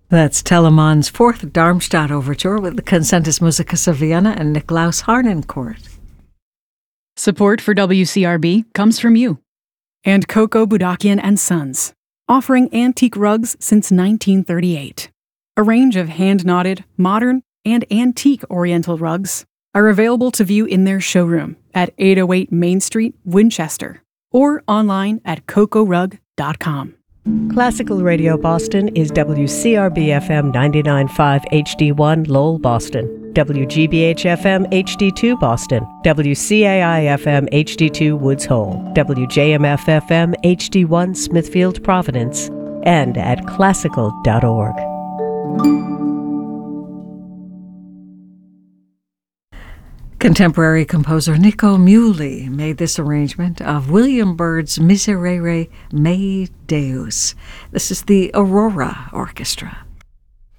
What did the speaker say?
That's Telemann's Fourth Darmstadt Overture with the Concentus Musicus of Vienna and Niklaus Harnoncourt. Support for WCRB comes from you. And Coco Budakian and Sons, offering antique rugs since 1938. A range of hand-knotted, modern, and antique Oriental rugs are available to view in their showroom at 808 Main Street, Winchester, or online at cocorug.com. Classical Radio Boston is WCRB-FM 99.5 HD1 Lowell, Boston, WGBH-FM HD2 Boston, WCAI-FM HD2 Woods Hole, WJMF-FM HD1 Smithfield, Providence, and at classical.org. Contemporary composer Nico Muhly made this arrangement of William Byrd's Miserere Mei Deus. This is the Aurora Orchestra.